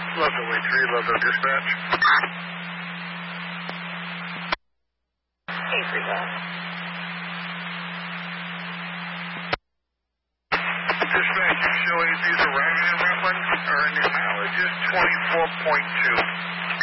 Ludlow, way 3, Ludlow dispatch. Hey, Freewell. Dispatch, showing these arriving in Rutland, or in the mileage is 24.2.